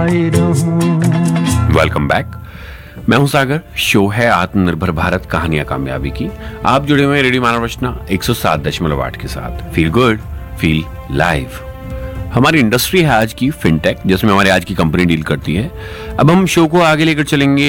आए रहूं। Welcome back. मैं हूं सागर। शो है आत्मनिर्भर भारत कहानियां कामयाबी की। आप जुड़े हुए हैं रेडियो मानव रचना 107.8 के साथ। Feel good, feel live. हमारी इंडस्ट्री है आज की फिनटेक, जिसमें हमारी आज की कंपनी डील करती है। अब हम शो को आगे लेकर चलेंगे